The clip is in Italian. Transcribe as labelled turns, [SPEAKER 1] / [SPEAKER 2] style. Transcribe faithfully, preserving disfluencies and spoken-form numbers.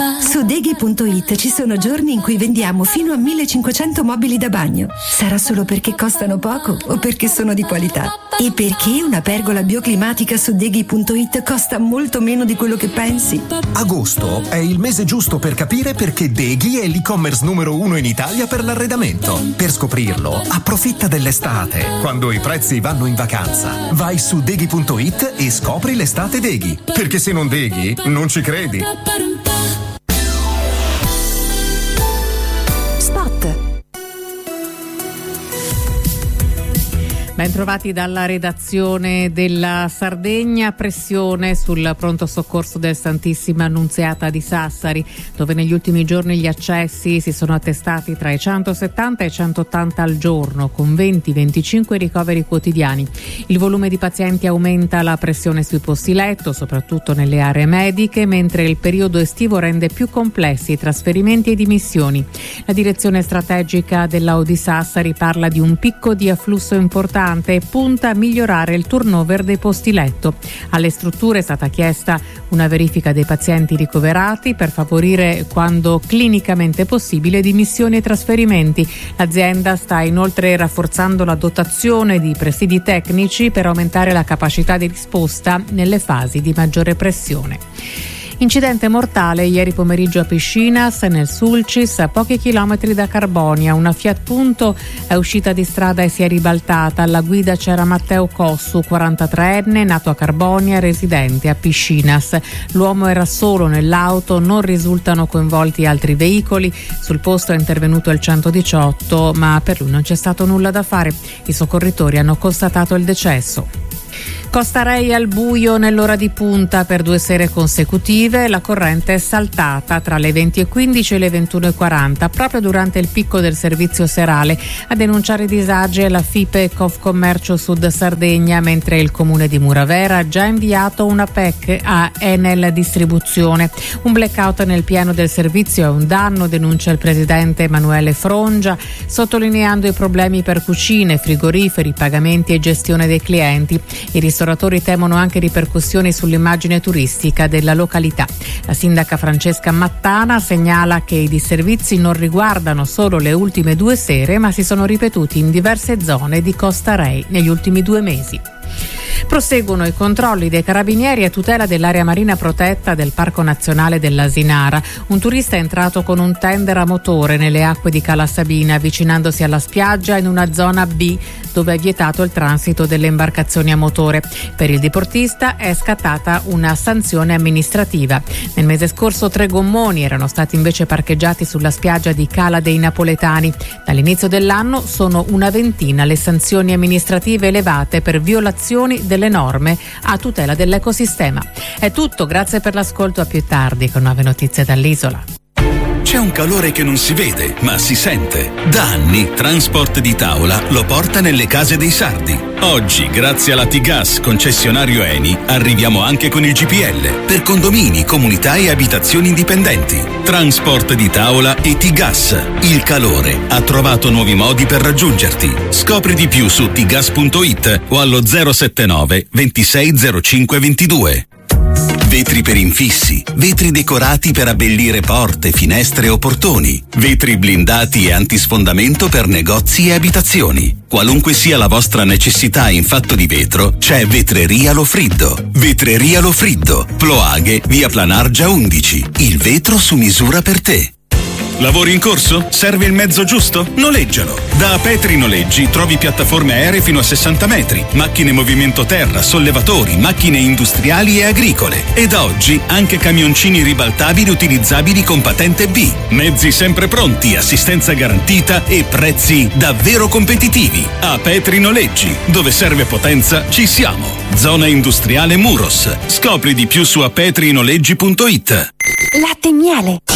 [SPEAKER 1] Su Deghi punto it ci sono giorni in cui vendiamo fino a millecinquecento mobili da bagno. Sarà solo perché costano poco o perché sono di qualità? E perché una pergola bioclimatica su Deghi punto it costa molto meno di quello che pensi?
[SPEAKER 2] Agosto è il mese giusto per capire perché Deghi è l'e-commerce numero uno in Italia per l'arredamento. Per scoprirlo, approfitta dell'estate, quando i prezzi vanno in vacanza. Vai su Deghi punto it e scopri l'estate Deghi. Perché se non Deghi, non ci credi.
[SPEAKER 3] Bentrovati dalla redazione della Sardegna. Pressione sul pronto soccorso del Santissima Annunziata di Sassari, dove negli ultimi giorni gli accessi si sono attestati tra i centosettanta e i centottanta al giorno, con venti venticinque ricoveri quotidiani. Il volume di pazienti aumenta la pressione sui posti letto, soprattutto nelle aree mediche, mentre il periodo estivo rende più complessi i trasferimenti e dimissioni. La direzione strategica della O D Sassari parla di un picco di afflusso importante e punta a migliorare il turnover dei posti letto. Alle strutture è stata chiesta una verifica dei pazienti ricoverati per favorire, quando clinicamente possibile, dimissioni e trasferimenti. L'azienda sta inoltre rafforzando la dotazione di presidi tecnici per aumentare la capacità di risposta nelle fasi di maggiore pressione. Incidente mortale ieri pomeriggio a Piscinas, nel Sulcis, a pochi chilometri da Carbonia. Una Fiat Punto è uscita di strada e si è ribaltata. Alla guida c'era Matteo Cossu, quarantatreenne, nato a Carbonia, residente a Piscinas. L'uomo era solo nell'auto, non risultano coinvolti altri veicoli. Sul posto è intervenuto il centodiciotto, ma per lui non c'è stato nulla da fare. I soccorritori hanno constatato il decesso. Costa Rei al buio nell'ora di punta per due sere consecutive. La corrente è saltata tra le venti e quindici e le ventuno e quaranta, proprio durante il picco del servizio serale. A denunciare i disagi è la FIPE Confcommercio Sud Sardegna, mentre il comune di Muravera ha già inviato una P E C a Enel Distribuzione. Un blackout nel piano del servizio è un danno, denuncia il presidente Emanuele Frongia, sottolineando i problemi per cucine, frigoriferi, pagamenti e gestione dei clienti. I ristoratori temono anche ripercussioni sull'immagine turistica della località. La sindaca Francesca Mattana segnala che i disservizi non riguardano solo le ultime due sere, ma si sono ripetuti in diverse zone di Costa Rei negli ultimi due mesi. Proseguono i controlli dei carabinieri a tutela dell'area marina protetta del Parco Nazionale dell'Asinara. Un turista è entrato con un tender a motore nelle acque di Cala Sabina, avvicinandosi alla spiaggia in una zona B dove è vietato il transito delle imbarcazioni a motore. Per il diportista è scattata una sanzione amministrativa. Nel mese scorso tre gommoni erano stati invece parcheggiati sulla spiaggia di Cala dei Napoletani. Dall'inizio dell'anno sono una ventina le sanzioni amministrative elevate per violazioni delle norme a tutela dell'ecosistema. È tutto, grazie per l'ascolto, a più tardi con nuove notizie dall'isola.
[SPEAKER 4] C'è un calore che non si vede, ma si sente. Da anni Transport di Tavola lo porta nelle case dei sardi. Oggi, grazie alla T-Gas, concessionario Eni, arriviamo anche con il G P L per condomini, comunità e abitazioni indipendenti. Transport di Tavola e T-Gas. Il calore ha trovato nuovi modi per raggiungerti. Scopri di più su t gas punto it o allo zero sette nove ventisei zero cinque ventidue. Vetri per infissi, vetri decorati per abbellire porte, finestre o portoni, vetri blindati e antisfondamento per negozi e abitazioni. Qualunque sia la vostra necessità in fatto di vetro, c'è Vetreria Lofriddo. Vetreria Lofriddo, Ploaghe, via Planargia undici. Il vetro su misura per te. Lavori in corso? Serve il mezzo giusto? Noleggialo! Da Petri Noleggi trovi piattaforme aeree fino a sessanta metri, macchine movimento terra, sollevatori, macchine industriali e agricole. E da oggi anche camioncini ribaltabili utilizzabili con patente B. Mezzi sempre pronti, assistenza garantita e prezzi davvero competitivi. A Petri Noleggi, dove serve potenza, ci siamo. Zona industriale Muros. Scopri di più su apetri noleggi punto it.
[SPEAKER 5] Latte e miele.